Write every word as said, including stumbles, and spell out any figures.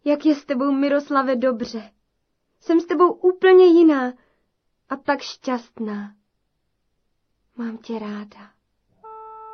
Jak je s tebou, Miroslave, dobře. Jsem s tebou úplně jiná a tak šťastná. Mám tě ráda.